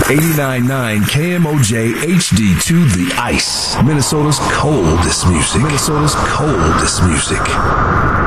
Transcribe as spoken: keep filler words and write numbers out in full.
eighty-nine point nine K M O J H D two The Ice. Minnesota's coldest music. Minnesota's coldest music.